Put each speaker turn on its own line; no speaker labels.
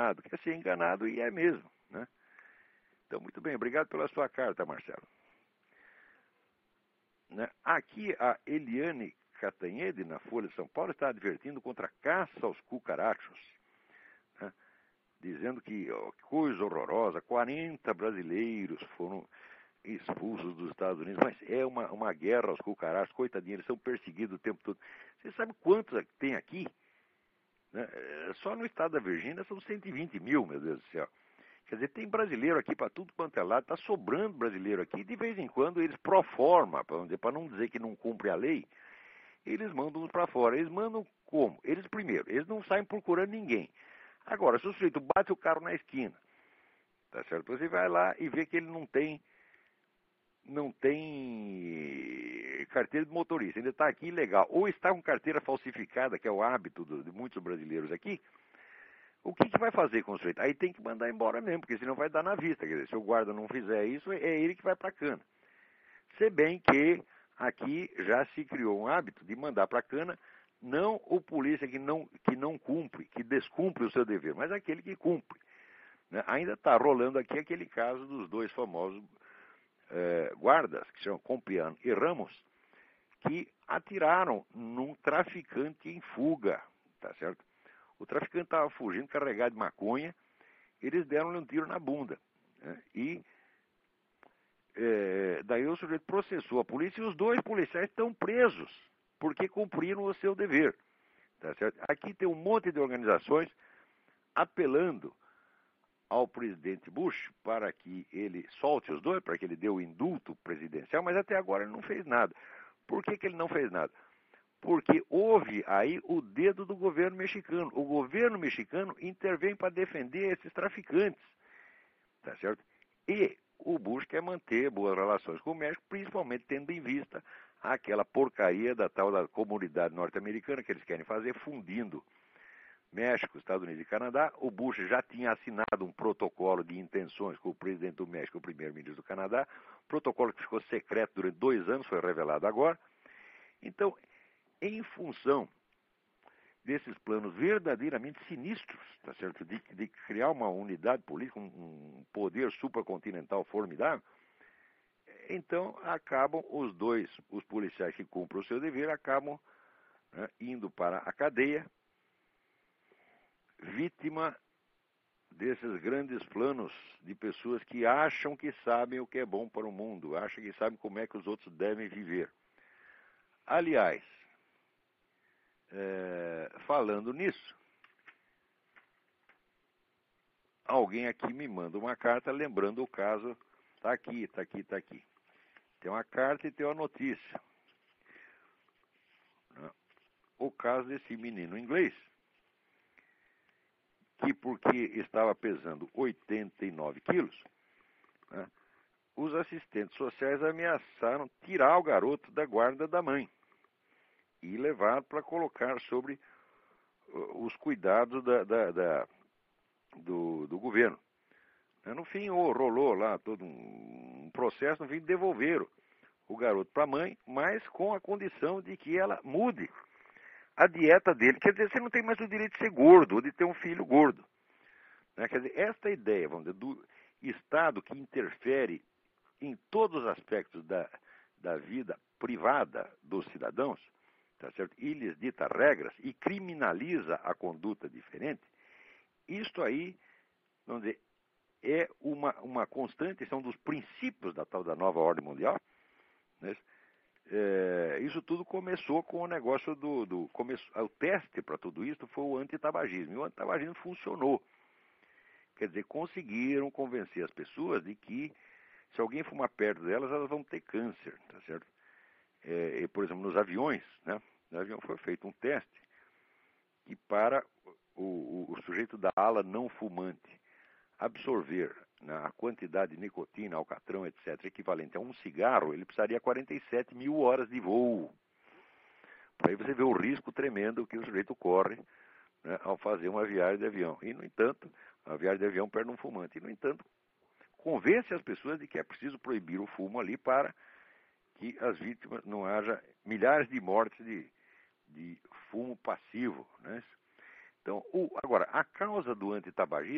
quer ser enganado e é mesmo, né? Então, muito bem, obrigado pela sua carta, Marcelo. Né? Aqui a Eliane Catanhede, na Folha de São Paulo, está advertindo contra a caça aos cucarachos, né? Dizendo que coisa horrorosa, 40 brasileiros foram expulsos dos Estados Unidos, mas é uma guerra aos cucarachos, coitadinhos, eles são perseguidos o tempo todo. Você sabe quantos tem aqui? Né? Só no estado da Virgínia são 120 mil, meu Deus do céu. Quer dizer, tem brasileiro aqui para tudo quanto é lado, está sobrando brasileiro aqui, de vez em quando eles pro forma, para não dizer que não cumpre a lei, eles mandam para fora. Eles mandam como? Eles não saem procurando ninguém. Agora, se o sujeito bate o carro na esquina, tá certo? Você vai lá e vê que ele não tem carteira de motorista, ainda está aqui ilegal, ou está com carteira falsificada, que é o hábito de muitos brasileiros aqui. O que vai fazer com o sujeito? Aí tem que mandar embora mesmo, porque senão vai dar na vista. Quer dizer, se o guarda não fizer isso, é ele que vai para a cana. Se bem que aqui já se criou um hábito de mandar para a cana não o polícia que não cumpre, que descumpre o seu dever, mas aquele que cumpre. Né? Ainda está rolando aqui aquele caso dos dois famosos guardas, que são Compián e Ramos, que atiraram num traficante em fuga, tá certo? O traficante estava fugindo, carregado de maconha, eles deram-lhe um tiro na bunda. Né? E daí o sujeito processou a polícia e os dois policiais estão presos, porque cumpriram o seu dever. Tá certo? Aqui tem um monte de organizações apelando ao presidente Bush para que ele solte os dois, para que ele dê o indulto presidencial, mas até agora ele não fez nada. Por que ele não fez nada? Porque houve aí o dedo do governo mexicano. O governo mexicano intervém para defender esses traficantes, tá certo? E o Bush quer manter boas relações com o México, principalmente tendo em vista aquela porcaria da tal da comunidade norte-americana que eles querem fazer, fundindo México, Estados Unidos e Canadá. O Bush já tinha assinado um protocolo de intenções com o presidente do México e o primeiro-ministro do Canadá, protocolo que ficou secreto durante 2 anos, foi revelado agora. Então, em função desses planos verdadeiramente sinistros, tá certo? De criar uma unidade política, um poder supracontinental formidável, então acabam os policiais que cumprem o seu dever, acabam, né, indo para a cadeia, vítima desses grandes planos de pessoas que acham que sabem o que é bom para o mundo, acham que sabem como é que os outros devem viver. Aliás, falando nisso, alguém aqui me manda uma carta lembrando o caso, tá aqui. Tem uma carta e tem uma notícia. O caso desse menino inglês, que porque estava pesando 89 quilos, né, os assistentes sociais ameaçaram tirar o garoto da guarda da mãe e levar para colocar sobre os cuidados do governo. No fim, rolou lá todo um processo, no fim, devolveram o garoto para a mãe, mas com a condição de que ela mude a dieta dele. Quer dizer, você não tem mais o direito de ser gordo ou de ter um filho gordo. Né? Quer dizer, esta ideia, vamos dizer, do Estado que interfere em todos os aspectos da vida privada dos cidadãos, tá certo? E lhes dita regras e criminaliza a conduta diferente, isto aí, vamos dizer, é uma constante, são dos princípios da tal da nova ordem mundial. Né? Isso tudo começou com o negócio o teste para tudo isso foi o antitabagismo. E o antitabagismo funcionou. Quer dizer, conseguiram convencer as pessoas de que se alguém fumar perto delas, elas vão ter câncer, tá certo? Por exemplo, nos aviões, né? No avião foi feito um teste que para o sujeito da ala não fumante absorver, né, a quantidade de nicotina, alcatrão, etc., equivalente a um cigarro, ele precisaria 47 mil horas de voo. Aí você vê o risco tremendo que o sujeito corre, né, ao fazer uma viagem de avião. E, no entanto, a viagem de avião perde um fumante. E, no entanto, convence as pessoas de que é preciso proibir o fumo ali para que as vítimas não haja milhares de mortes de fumo passivo. Né? Então, agora, a causa do antitabagismo